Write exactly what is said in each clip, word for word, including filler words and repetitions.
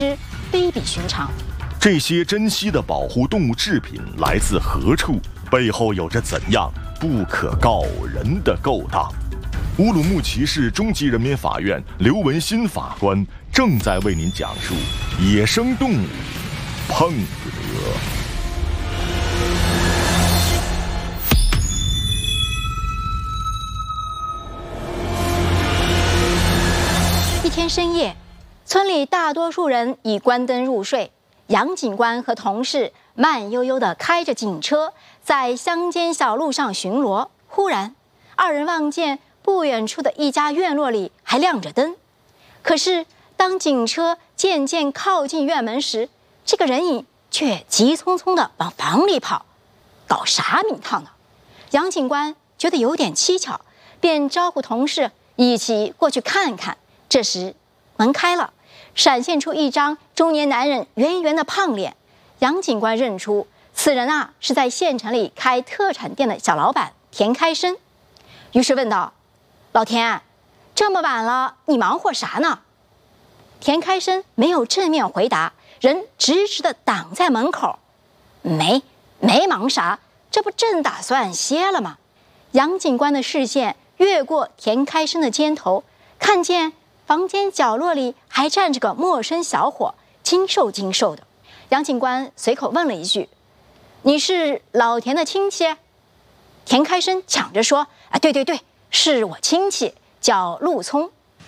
非比寻常。 这些珍稀的保护动物制品来自何处？背后有着怎样不可告人的勾当？乌鲁木齐市中级人民法院刘文新法官正在为您讲述野生动物碰不得。 一天深夜，村里大多数人已关灯入睡。杨警官和同事慢悠悠地开着警车，在乡间小路上巡逻。忽然，二人望见不远处的一家院落里还亮着灯。可是，当警车渐渐靠近院门时，这个人影却急匆匆地往房里跑，搞啥名堂呢？杨警官觉得有点蹊跷，便招呼同事一起过去看看。这时，门开了，闪现出一张中年男人圆圆的胖脸。杨警官认出此人啊是在县城里开特产店的小老板田开生，于是问道：“老田，这么晚了，你忙活啥呢？”田开生没有正面回答，人直直地挡在门口。没没忙啥，这不正打算歇了吗？杨警官的视线越过田开生的肩头，看见房间角落里还站着个陌生小伙，精瘦精瘦的。杨警官随口问了一句：“你是老田的亲戚？”田开生抢着说：“啊，对对对，是我亲戚，叫陆聪。”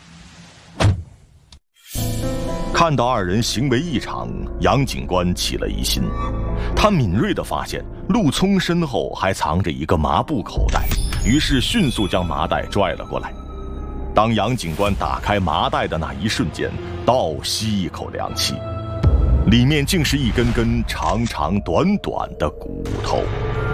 看到二人行为异常，杨警官起了疑心。他敏锐地发现陆聪身后还藏着一个麻布口袋，于是迅速将麻袋拽了过来。当杨警官打开麻袋的那一瞬间，倒吸一口凉气，里面竟是一根根长长短短的骨头。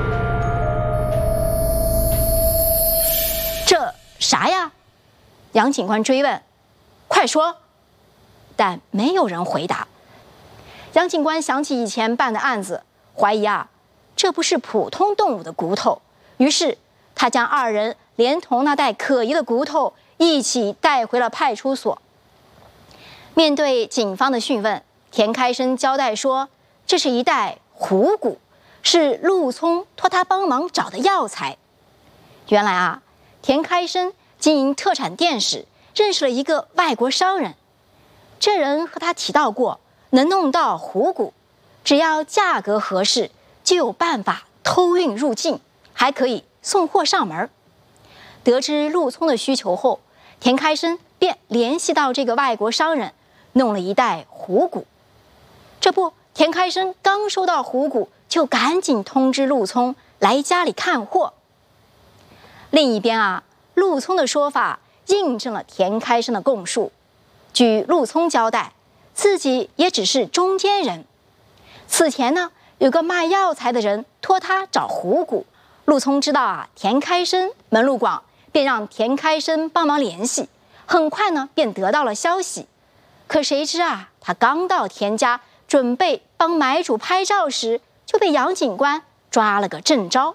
这啥呀？杨警官追问：“快说！”但没有人回答。杨警官想起以前办的案子，怀疑啊，这不是普通动物的骨头，于是他将二人连同那袋可疑的骨头一起带回了派出所。面对警方的讯问，田开生交代说，这是一袋虎骨，是陆聪托他帮忙找的药材。原来啊，田开生经营特产店时认识了一个外国商人，这人和他提到过，能弄到虎骨，只要价格合适，就有办法偷运入境，还可以送货上门。得知陆聪的需求后，田开生便联系到这个外国商人，弄了一袋虎骨。这不，田开生刚收到虎骨，就赶紧通知陆聪来家里看货。另一边啊，陆聪的说法印证了田开生的供述。据陆聪交代，自己也只是中间人。此前呢，有个卖药材的人托他找虎骨，陆聪知道啊田开生门路广，便让田开生帮忙联系。很快呢，便得到了消息。可谁知啊，他刚到田家，准备帮买主拍照时，就被杨警官抓了个正着。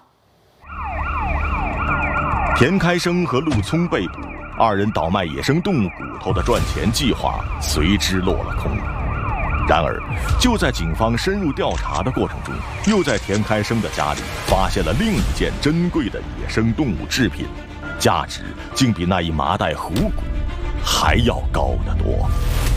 田开生和陆聪被捕，二人倒卖野生动物骨头的赚钱计划随之落了空。然而，就在警方深入调查的过程中，又在田开生的家里发现了另一件珍贵的野生动物制品，价值竟比那一麻袋虎骨还要高得多。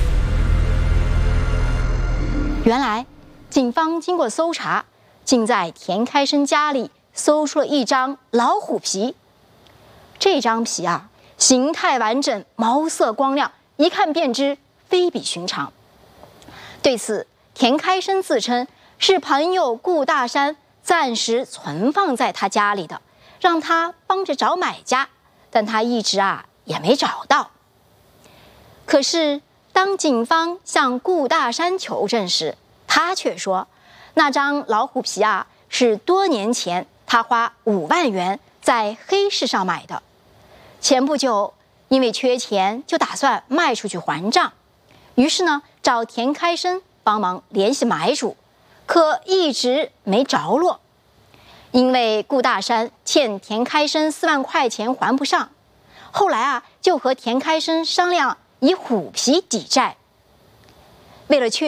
原来，警方经过搜查，竟在田开生家里搜出了一张老虎皮。这张皮啊，形态完整，毛色光亮，一看便知非比寻常。对此，田开生自称是朋友顾大山暂时存放在他家里的，让他帮着找买家，但他一直啊也没找到。可是当警方向顾大山求证时，他却说，那张老虎皮啊是多年前他花五万元在黑市上买的。前不久，因为缺钱，就打算卖出去还账，于是呢，找田开生帮忙联系买主，可一直没着落。因为顾大山欠田开生四万块钱还不上，后来啊，就和田开生商量以虎皮抵债。 为了确